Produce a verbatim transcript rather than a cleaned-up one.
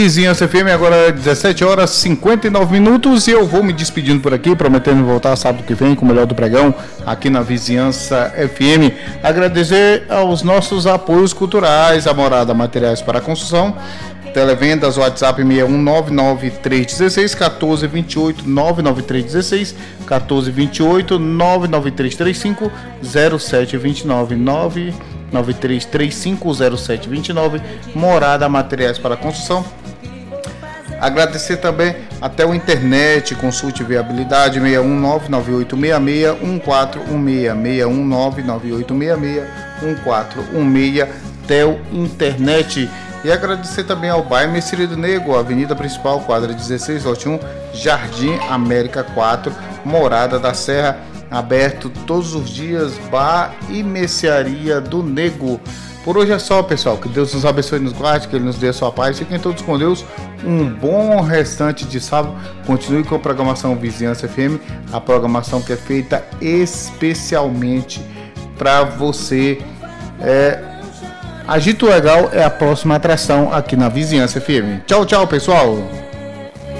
Vizinhança F M, agora dezessete horas e cinquenta e nove minutos, e eu vou me despedindo por aqui, prometendo voltar sábado que vem com o melhor do pregão aqui na Vizinhança F M. Agradecer aos nossos apoios culturais, a Morada Materiais para Construção, televendas, WhatsApp seis um nove nove três um seis um quatro dois oito, nove nove três um seis um quatro dois oito, nove nove três três cinco zero sete dois nove, nove nove três três cinco zero sete dois nove, Morada Materiais para Construção. Agradecer também até o internet, consulte viabilidade seis um nove nove oito seis seis um quatro um seis, seis um nove nove oito seis seis um quatro um seis, Tel Internet. E agradecer também ao bairro Messerido Negro, Avenida Principal, quadra dezesseis, lote um, Jardim América quatro, Morada da Serra, aberto todos os dias, bar e mercearia do Nego. Por hoje é só, pessoal, que Deus nos abençoe e nos guarde, que Ele nos dê a sua paz, fiquem todos com Deus, um bom restante de sábado, continue com a programação Vizinhança F M, a programação que é feita especialmente para você. é, Agito Legal é a próxima atração aqui na Vizinhança F M. Tchau, tchau, pessoal!